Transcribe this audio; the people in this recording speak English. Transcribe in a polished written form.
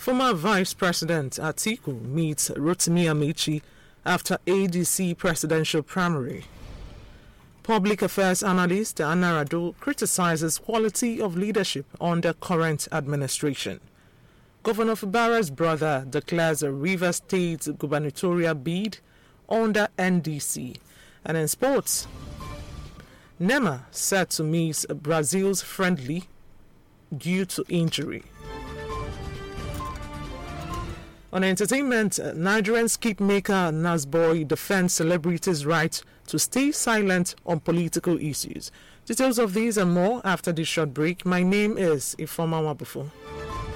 Former Vice President Atiku meets Rotimi Amechi after ADC presidential primary. Public affairs analyst Anna Rado criticizes quality of leadership under current administration. Governor Fubara's brother declares a Rivers State gubernatorial bid under NDC. And in sports, Neymar set to miss Brazil's friendly due to injury. On entertainment, Nigerian skit maker Nasboy defends celebrities' right to stay silent on political issues. Details of these and more after this short break. My name is Ifoma Wabufo.